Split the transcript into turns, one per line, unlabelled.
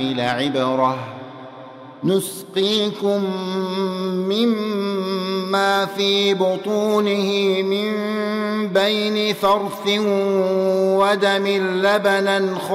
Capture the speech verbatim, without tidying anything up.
لعبرة نسقيكم مما في بطونه من بين فرث ودم لبنا